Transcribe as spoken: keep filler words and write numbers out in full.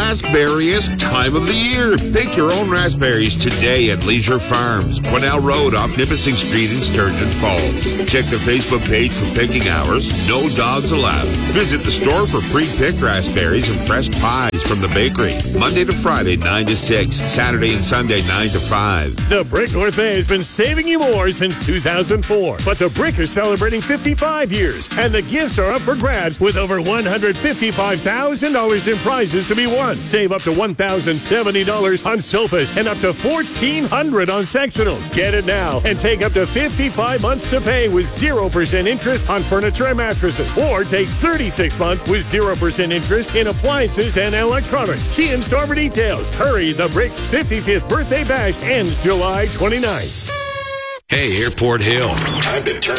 raspberriest time of the year. Pick your own raspberries today at Leisure Farms, Quesnel Road off Nipissing Street in Sturgeon Falls. Check the Facebook page for picking hours. No dogs allowed. Visit the store for pre-picked raspberries and fresh pies from the bakery. Monday to Friday, nine to six. Saturday and Sunday, nine to five. The Brick North Bay has been saving you more since two thousand four. But the Brick is celebrating fifty-five years, and the gifts are up for grabs with over one hundred fifty-five thousand dollars in prizes to be won. Save up to one thousand seventy dollars on sofas and up to fourteen hundred dollars on sectionals. Get it now and take up to fifty-five months to pay with zero percent interest on furniture and mattresses. Or take thirty-six months with zero percent interest in appliances and electronics. See in store for details. Hurry, the Brick's fifty-fifth birthday bash ends July twenty-ninth. Hey, Airport Hill. Time to turn